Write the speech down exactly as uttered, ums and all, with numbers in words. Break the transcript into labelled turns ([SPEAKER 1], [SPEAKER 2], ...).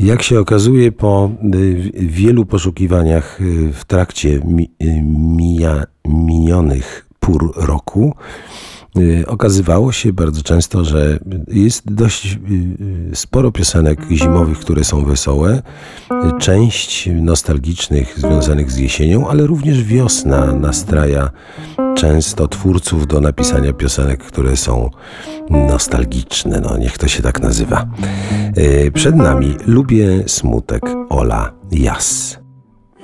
[SPEAKER 1] Jak się okazuje, po y, wielu poszukiwaniach y, w trakcie mi, y, mija, minionych pór roku, y, okazywało się bardzo często, że jest dość y, sporo piosenek zimowych, które są wesołe, y, część nostalgicznych związanych z jesienią, ale również wiosna nastraja często twórców do napisania piosenek, które są nostalgiczne, no niech to się tak nazywa. Przed nami Lubię smutek Ola Jas.